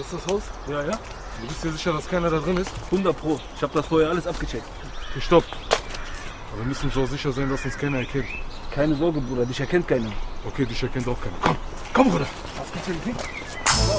Das ist das Haus? Ja, ja. Du bist dir sicher, dass keiner da drin ist? 100 Pro. Ich habe das vorher alles abgecheckt. Okay, stopp. Aber wir müssen so sicher sein, dass uns keiner erkennt. Keine Sorge, Bruder, dich erkennt keiner. Okay, dich erkennt auch keiner. Komm, Bruder. Was gibt's denn?